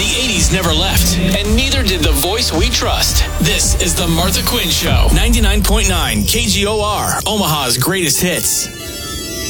The 80s never left, and neither did the voice we trust. This is The Martha Quinn Show. 99.9 KGOR, Omaha's greatest hits.